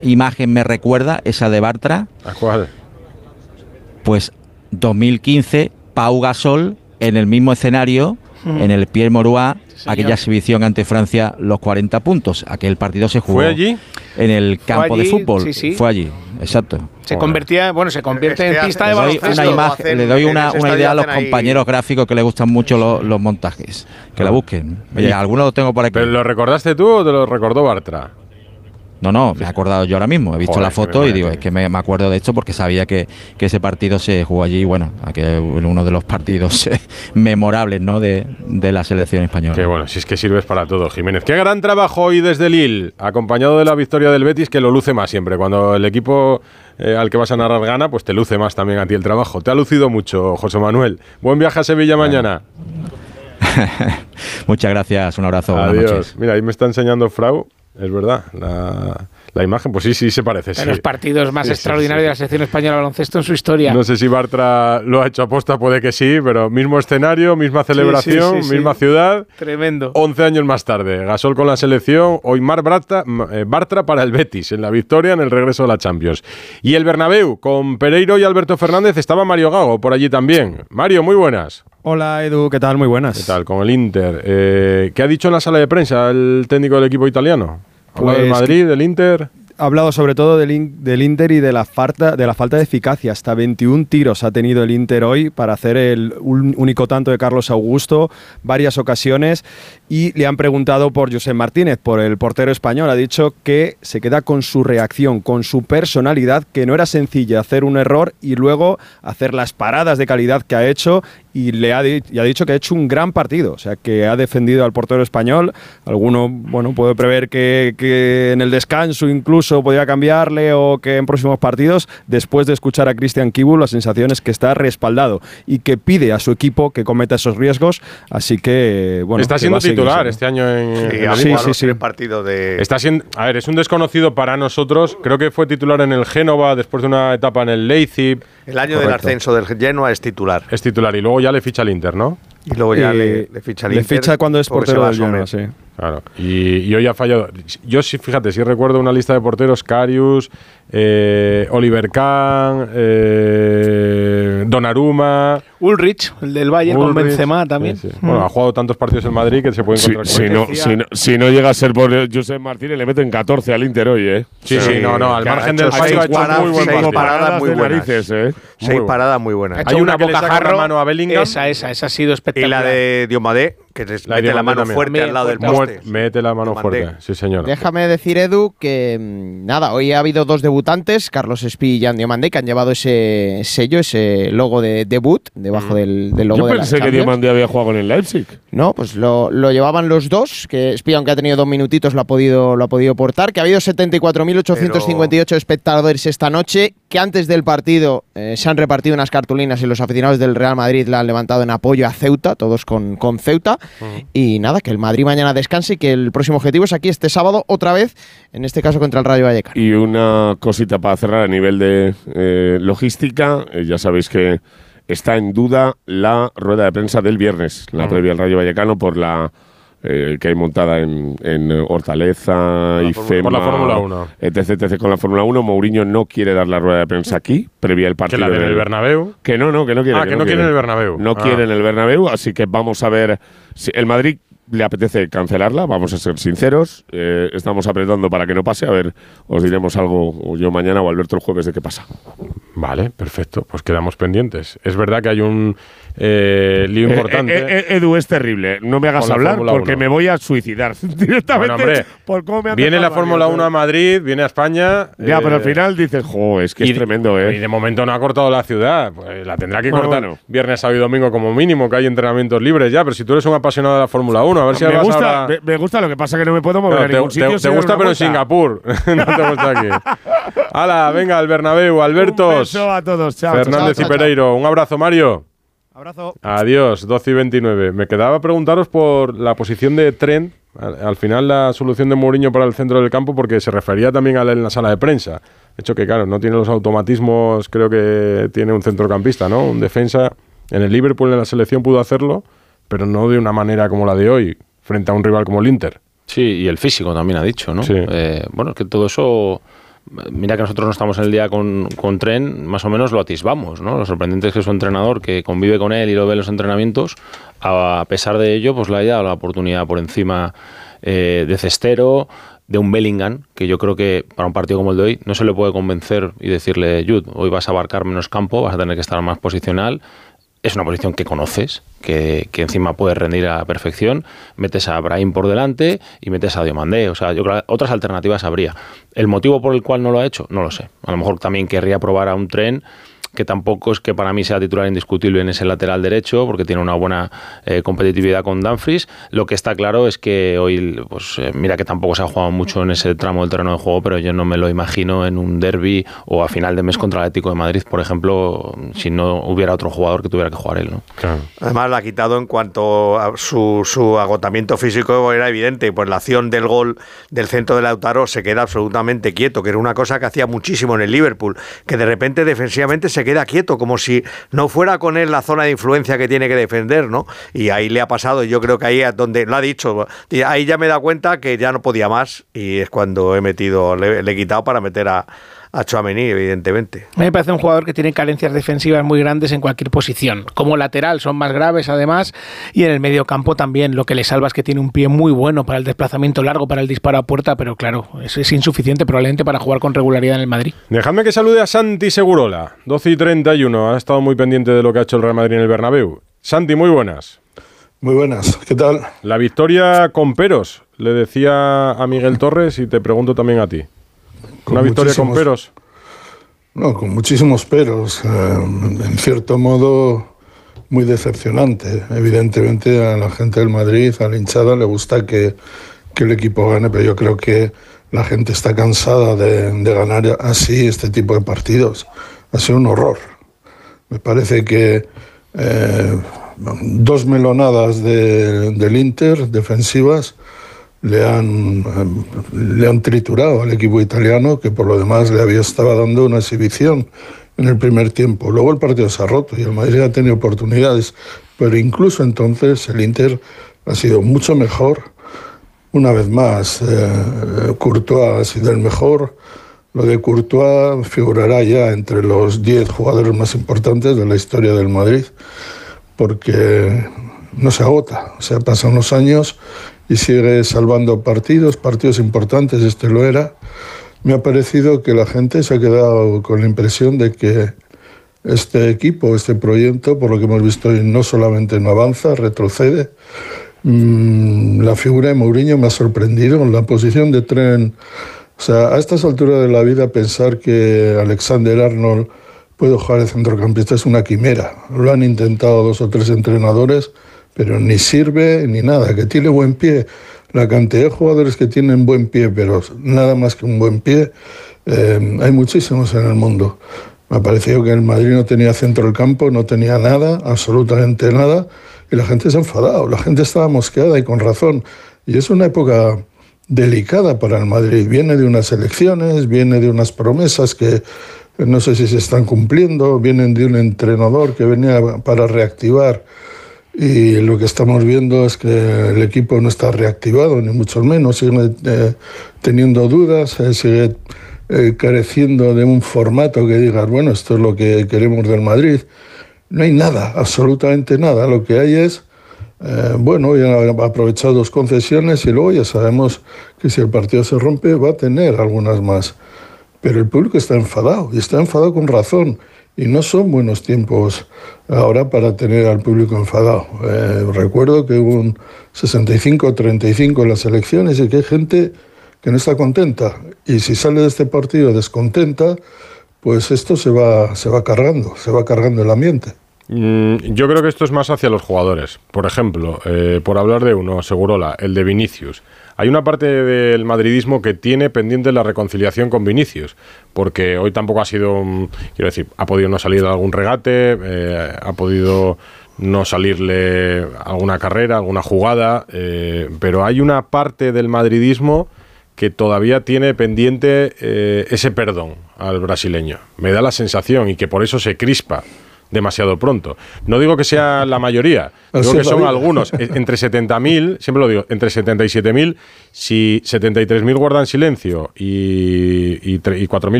imagen me recuerda, esa de Bartra. ¿A cuál? Pues 2015, Pau Gasol en el mismo escenario, en el Pierre Mauroy, aquella exhibición ante Francia, los 40 puntos. Aquel partido se jugó. ¿Fue allí? En el campo de fútbol. Sí. Fue allí, exacto. Se convierte en pista de baloncesto. Le doy una idea a los compañeros gráficos que les gustan mucho los montajes. Que la busquen. Oye, algunos los tengo por aquí. ¿Pero lo recordaste tú o te lo recordó Bartra? No, me he acordado yo ahora mismo. He visto la foto y digo, es que me acuerdo de esto porque sabía que ese partido se jugó allí. Bueno, uno de los partidos memorables, ¿no?, de la selección española. Qué bueno, si es que sirves para todo, Jiménez. Qué gran trabajo hoy desde Lille, acompañado de la victoria del Betis, que lo luce más siempre. Cuando el equipo al que vas a narrar gana, pues te luce más también a ti el trabajo. Te ha lucido mucho, José Manuel. Buen viaje a Sevilla mañana. Muchas gracias, un abrazo. Adiós. Buenas noches. Mira, ahí me está enseñando Frau. Es verdad, la imagen, pues sí se parece. De los partidos más extraordinarios de la selección española de baloncesto en su historia. No sé si Bartra lo ha hecho aposta, puede que sí, pero mismo escenario, misma celebración, misma ciudad. Tremendo. 11 años más tarde, Gasol con la selección, hoy Bartra para el Betis, en la victoria, en el regreso de la Champions. Y el Bernabéu, con Pereiro y Alberto Fernández, estaba Mario Gago por allí también. Mario, muy buenas. Hola Edu, ¿qué tal? Muy buenas. ¿Qué tal? Con el Inter. ¿Qué ha dicho en la sala de prensa el técnico del equipo italiano? ¿Ha hablado del Madrid, del Inter? Ha hablado sobre todo del Inter y de la falta de eficacia. Hasta 21 tiros ha tenido el Inter hoy para hacer el único tanto de Carlos Augusto, varias ocasiones, y le han preguntado por Josep Martínez, por el portero español. Ha dicho que se queda con su reacción, con su personalidad, que no era sencilla hacer un error y luego hacer las paradas de calidad que ha hecho, y ha dicho que ha hecho un gran partido, o sea, que ha defendido al portero español. Alguno, puede prever que en el descanso incluso podría cambiarle o que en próximos partidos. Después de escuchar a Christian Kibu, la sensación es que está respaldado y que pide a su equipo que cometa esos riesgos, así que, está siendo titular este año sí. El partido de... Está siendo, es un desconocido para nosotros, creo que fue titular en el Génova, después de una etapa en el Leipzig. El año del ascenso del Genoa es titular. Es titular y luego ya le ficha el Inter, ¿no? Y luego ya le ficha el Inter. Le ficha cuando es portero del Genoa, sí. Claro, y hoy ha fallado. Yo sí, fíjate, sí recuerdo una lista de porteros: Karius, Oliver Kahn, Donnarumma, Ulrich, el del Bayern, con Benzema también. Sí. Bueno, ha jugado tantos partidos en Madrid que se puede encontrar si no llega a ser por Josep Martínez, le meten 14 al Inter hoy, ¿eh? Sí, al margen del fallo ha hecho muy buen partido. 6 paradas muy buenas. 6 paradas muy buenas. Hay una que le saca la mano a Bellingham. Esa ha sido espectacular. Y la de Diomadé, que mete la mano fuerte al lado del poste. Mete la mano fuerte, sí señor. Déjame decir, Edu, que hoy ha habido 2 debutantes, Carlos Espí y Jan Diomandé, que han llevado ese sello, ese logo de debut, debajo del logo de la Champions. Yo pensé que Diomandé había jugado con el Leipzig. No, pues lo llevaban los dos, que Espí, aunque ha tenido 2 minutitos, lo ha podido portar, que ha habido 74.858 espectadores esta noche, que antes del partido se han repartido unas cartulinas y los aficionados del Real Madrid la han levantado en apoyo a Ceuta, todos con Ceuta. Y nada, que el Madrid mañana descanse y que el próximo objetivo es aquí este sábado, otra vez, en este caso contra el Rayo Vallecano. Y una cosita para cerrar a nivel de logística, ya sabéis que está en duda la rueda de prensa del viernes, la previa al Rayo Vallecano por la que hay montada en Hortaleza, IFEMA, por la Fórmula 1. etc. Con la Fórmula 1. Mourinho no quiere dar la rueda de prensa aquí, previa el partido. ¿Que la del Bernabéu? Que no quiere. Que no quiere en el Bernabéu. No quiere en el Bernabéu, así que vamos a ver si el Madrid le apetece cancelarla, vamos a ser sinceros. Estamos apretando para que no pase. A ver, os diremos algo, o yo mañana o Alberto el jueves, de qué pasa. Vale, perfecto. Pues quedamos pendientes. Es verdad que hay un lío importante. Edu, es terrible. No me hagas hablar porque me voy a suicidar directamente. Bueno, hombre, por cómo me viene la Fórmula 1 a Madrid, viene a España. Ya, pero al final dices, es que es tremendo, Y de momento no ha cortado la ciudad. Pues la tendrá que cortar viernes, sábado y domingo como mínimo, que hay entrenamientos libres ya. Pero si tú eres un apasionado de la Fórmula 1, a ver si me gusta, lo que pasa que no me puedo mover a ningún sitio. Te gusta, pero en Singapur. No te gusta aquí. ¡Hala, venga, al Bernabéu, Albertos! Un beso a todos, chao. Fernández y Pereiro. Un abrazo, Mario. Abrazo. Adiós, 12:29. Me quedaba preguntaros por la posición de Trent. Al final, la solución de Mourinho para el centro del campo, porque se refería también a él en la sala de prensa. De hecho, que claro, no tiene los automatismos, creo que tiene un centrocampista, ¿no? Un defensa. En el Liverpool, en la selección, pudo hacerlo, pero no de una manera como la de hoy, frente a un rival como el Inter. Sí, y el físico también ha dicho, ¿no? Sí. Es que todo eso mira que nosotros no estamos en el día con Trent, más o menos lo atisbamos, ¿no? Lo sorprendente es que su entrenador, que convive con él y lo ve en los entrenamientos, a pesar de ello, pues le haya dado la oportunidad por encima de Cestero, de un Bellingham, que yo creo que para un partido como el de hoy no se le puede convencer y decirle, Jude, hoy vas a abarcar menos campo, vas a tener que estar más posicional. Es una posición que conoces, que encima puedes rendir a la perfección. Metes a Brahim por delante y metes a Diomandé. O sea, yo creo que otras alternativas habría. El motivo por el cual no lo ha hecho, no lo sé. A lo mejor también querría probar a un Trent, que tampoco es que para mí sea titular indiscutible en ese lateral derecho, porque tiene una buena competitividad con Dumfries. Lo que está claro es que hoy, pues mira que tampoco se ha jugado mucho en ese tramo del terreno de juego, pero yo no me lo imagino en un derbi o a final de mes contra el Atlético de Madrid, por ejemplo, si no hubiera otro jugador que tuviera que jugar él, ¿no? Claro. Además la ha quitado en cuanto a su agotamiento físico, era evidente, pues la acción del gol del centro de Lautaro se queda absolutamente quieto, que era una cosa que hacía muchísimo en el Liverpool, que de repente defensivamente se queda quieto, como si no fuera con él la zona de influencia que tiene que defender, ¿no? Y ahí le ha pasado, yo creo que ahí es donde lo ha dicho, ahí ya me he dado cuenta que ya no podía más, y es cuando le he quitado para meter a Tchouaméni, evidentemente. A mí me parece un jugador que tiene carencias defensivas muy grandes en cualquier posición. Como lateral son más graves además, y en el medio campo también. Lo que le salva es que tiene un pie muy bueno para el desplazamiento largo, para el disparo a puerta, pero claro, es insuficiente probablemente para jugar con regularidad en el Madrid. Dejadme que salude a Santi Segurola, 12:31. Ha estado muy pendiente de lo que ha hecho el Real Madrid en el Bernabéu. Santi, muy buenas. Muy buenas, ¿qué tal? La victoria con peros, le decía a Miguel Torres, y te pregunto también a ti. ¿Una victoria con peros? No, con muchísimos peros. En cierto modo, muy decepcionante. Evidentemente, a la gente del Madrid, a la hinchada, le gusta que el equipo gane, pero yo creo que la gente está cansada de ganar así este tipo de partidos. Ha sido un horror. Me parece que 2 melonadas del Inter, defensivas, le han triturado al equipo italiano, que por lo demás le estaba dando una exhibición en el primer tiempo. Luego el partido se ha roto y el Madrid ha tenido oportunidades, pero incluso entonces el Inter ha sido mucho mejor. Una vez más, Courtois ha sido el mejor. Lo de Courtois figurará ya entre los 10 jugadores más importantes de la historia del Madrid, porque no se agota. O sea, pasan unos años y sigue salvando partidos importantes, este lo era. Me ha parecido que la gente se ha quedado con la impresión de que este equipo, este proyecto, por lo que hemos visto hoy, no solamente no avanza, retrocede. La figura de Mourinho me ha sorprendido, la posición de Trent. O sea, a estas alturas de la vida pensar que Alexander-Arnold puede jugar de centrocampista es una quimera. Lo han intentado 2 o 3 entrenadores, pero ni sirve ni nada. Que tiene buen pie, la cantidad de jugadores que tienen buen pie, pero nada más que un buen pie, hay muchísimos en el mundo. Me ha parecido que el Madrid no tenía centro del campo, no tenía nada, absolutamente nada, y la gente se ha enfadado, la gente estaba mosqueada y con razón. Y es una época delicada para el Madrid. Viene de unas elecciones, viene de unas promesas que no sé si se están cumpliendo, vienen de un entrenador que venía para reactivar. Y lo que estamos viendo es que el equipo no está reactivado, ni mucho menos, sigue teniendo dudas, sigue careciendo de un formato que digas, bueno, esto es lo que queremos del Madrid. No hay nada, absolutamente nada. Lo que hay es, bueno, ya ha aprovechado 2 concesiones y luego ya sabemos que si el partido se rompe va a tener algunas más. Pero el público está enfadado, y está enfadado con razón. Y no son buenos tiempos ahora para tener al público enfadado. Recuerdo que hubo un 65-35 en las elecciones y que hay gente que no está contenta. Y si sale de este partido descontenta, pues esto se va cargando el ambiente. Yo creo que esto es más hacia los jugadores. Por ejemplo, por hablar de uno, Segurola, el de Vinicius. Hay una parte del madridismo que tiene pendiente la reconciliación con Vinicius, porque hoy tampoco ha sido, quiero decir, ha podido no salir de algún regate, ha podido no salirle alguna carrera, alguna jugada, pero hay una parte del madridismo que todavía tiene pendiente ese perdón al brasileño. Me da la sensación, y que por eso se crispa demasiado pronto. No digo que sea la mayoría, digo que son algunos. Entre 70.000, siempre lo digo, entre 70 y 7.000, si 73.000 guardan silencio y 4.000